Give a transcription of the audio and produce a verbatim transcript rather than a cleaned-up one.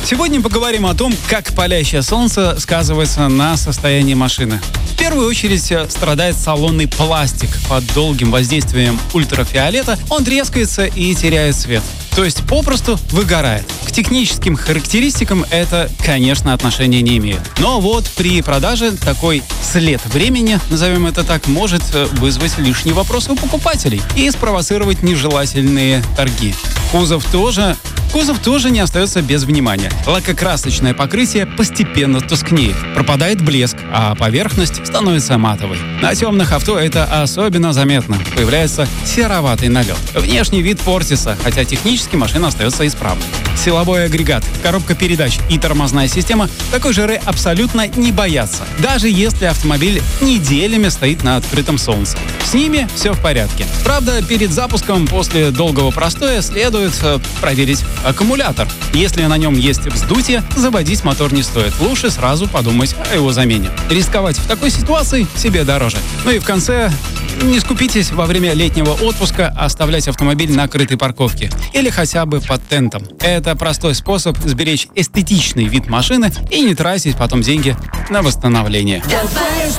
Сегодня поговорим о том, как палящее солнце сказывается на состоянии машины. В первую очередь страдает салонный пластик. Под долгим воздействием ультрафиолета он трескается и теряет цвет. То есть попросту выгорает. К техническим характеристикам это, конечно, отношения не имеет. Но вот при продаже такой след времени, назовем это так, может вызвать лишние вопросы у покупателей и спровоцировать нежелательные торги. Кузов тоже... Кузов тоже не остается без внимания. Лакокрасочное покрытие постепенно тускнеет, пропадает блеск, а поверхность становится матовой. На темных авто это особенно заметно. Появляется сероватый налет. Внешний вид портится, хотя технически машина остается исправной. Силовой агрегат, коробка передач и тормозная система такой жары абсолютно не боятся, даже если автомобиль неделями стоит на открытом солнце. С ними все в порядке. Правда, перед запуском после долгого простоя следует э, проверить аккумулятор. Если на нем есть вздутие, заводить мотор не стоит. Лучше сразу подумать о его замене. Рисковать в такой ситуации себе дороже. Ну и в конце, не скупитесь во время летнего отпуска оставлять автомобиль на крытой парковке или хотя бы под тентом. Это простой способ сберечь эстетичный вид машины и не тратить потом деньги на восстановление.